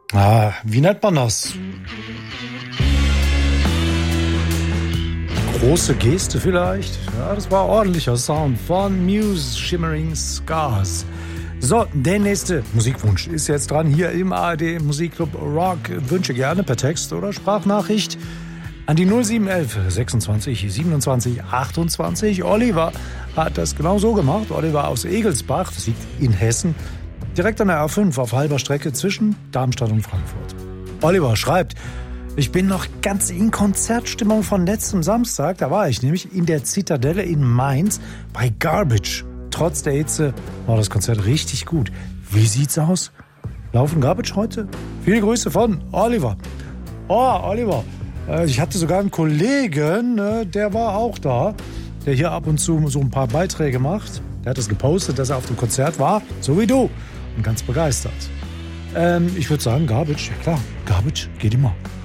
Wie nennt man das? Große Geste vielleicht? Ja, das war ordentlicher Sound von Muse, Shimmering Scars. So, der nächste Musikwunsch ist jetzt dran hier im ARD Musikclub Rock. Wünsche gerne per Text oder Sprachnachricht an die 0711 26 27 28. Oliver hat das genau so gemacht. Oliver aus Egelsbach, das liegt in Hessen, direkt an der A5 auf halber Strecke zwischen Darmstadt und Frankfurt. Oliver schreibt: Ich bin noch ganz in Konzertstimmung von letztem Samstag. Da war ich nämlich in der Zitadelle in Mainz bei Garbage. Trotz der Hitze war das Konzert richtig gut. Wie sieht's aus? Laufen Garbage heute? Viele Grüße von Oliver. Oh, Oliver. Ich hatte sogar einen Kollegen, der war auch da, der hier ab und zu so ein paar Beiträge macht. Der hat das gepostet, dass er auf dem Konzert war, so wie du. Und ganz begeistert. Ich würde sagen, Garbage, ja klar, Garbage geht immer.